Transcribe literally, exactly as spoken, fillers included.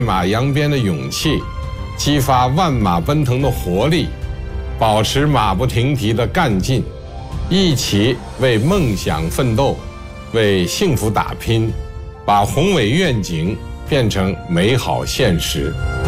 马扬鞭的勇气，激发万马奔腾的活力，保持马不停蹄的干劲，一起为梦想奋斗，为幸福打拼，把宏伟愿景变成美好现实。